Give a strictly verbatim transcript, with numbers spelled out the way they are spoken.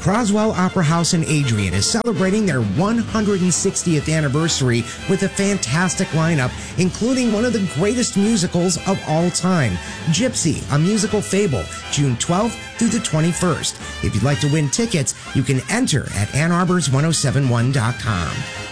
Croswell Opera House in Adrian is celebrating their one hundred sixtieth anniversary with a fantastic lineup, including one of the greatest musicals of all time, Gypsy, a Musical Fable, June twelfth through the twenty-first. If you'd like to win tickets, you can enter at ann arbors ten seventy-one dot com.